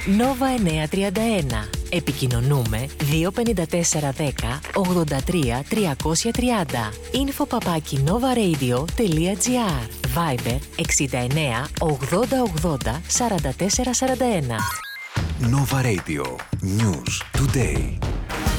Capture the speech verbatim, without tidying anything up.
Nova εννιακόσια τριάντα ένα. Επικοινωνούμε δύο πέντε τέσσερα ένα μηδέν ογδόντα τρία τριακόσια τριάντα. Info παπάκι novaradio.gr. Viber εξήντα εννέα ογδόντα ογδόντα σαράντα τέσσερα σαράντα ένα. Nova Radio. News Today.